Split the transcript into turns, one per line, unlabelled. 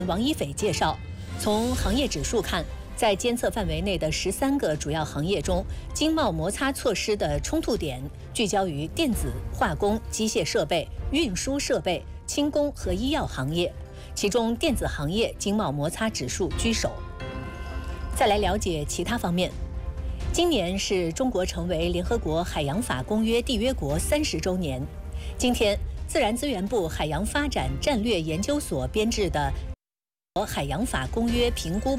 王一斐介绍，从行业指数看，在监测范围内的13个主要行业中，经贸摩擦措施的冲突点聚焦于电子、化工、机械设备、运输设备、轻工和医药行业，其中电子行业经贸摩擦指数居首。再来了解其他方面。今年是中国成为联合国海洋法公约缔约国30周年。今天，自然资源部海洋发展战略研究所编制的海洋法公约评估